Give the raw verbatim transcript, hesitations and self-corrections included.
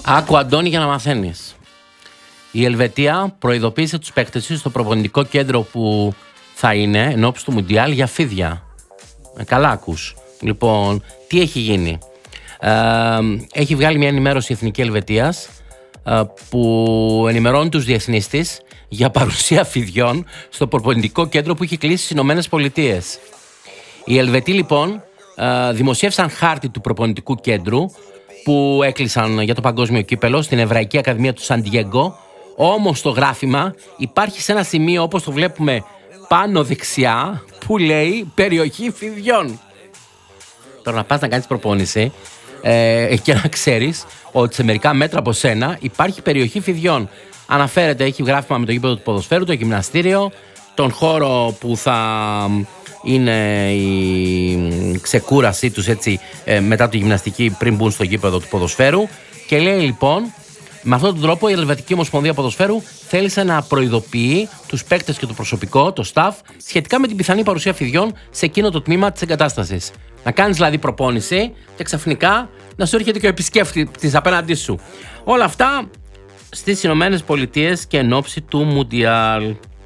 Άκου, Αντώνη, για να μαθαίνεις. Η Ελβετία προειδοποίησε τους παίκτες της στο προπονητικό κέντρο που θα είναι ενώπιση του Μουντιάλ για φίδια. Ε, καλά ακούς. Λοιπόν, τι έχει γίνει. Ε, έχει βγάλει μια ενημέρωση η Εθνική Ελβετίας ε, που ενημερώνει τους διεθνείς της για παρουσία φιδιών στο προπονητικό κέντρο που έχει κλείσει στις Ηνωμένες Πολιτείες. Οι Ελβετοί λοιπόν ε, δημοσίευσαν χάρτη του προπονητικού κέντρου που έκλεισαν για το παγκόσμιο κύπελο στην Εβραϊκή Ακαδημία του Σαν Ντιέγκο. Όμως το γράφημα υπάρχει σε ένα σημείο, όπως το βλέπουμε πάνω δεξιά, που λέει περιοχή φιδιών. Τώρα να πας να κάνεις προπόνηση ε, και να ξέρεις ότι σε μερικά μέτρα από σένα υπάρχει περιοχή φιδιών. Αναφέρεται, έχει γράφημα με το γήπεδο του ποδοσφαίρου, το γυμναστήριο, τον χώρο που θα είναι η ξεκούρασή τους έτσι, ε, μετά τη γυμναστική πριν μπουν στο γήπεδο του ποδοσφαίρου. Και λέει λοιπόν, με αυτόν τον τρόπο η Ελβετική Ομοσπονδία Ποδοσφαίρου θέλησε να προειδοποιεί τους παίκτες και το προσωπικό, το staff, σχετικά με την πιθανή παρουσία φιδιών σε εκείνο το τμήμα της εγκατάστασης. Να κάνεις δηλαδή προπόνηση και ξαφνικά να σου έρχεται και ο επισκέπτης απέναντί σου. Όλα αυτά στις Ηνωμένες Πολιτείες και εν ώψη του Μουντιάλ.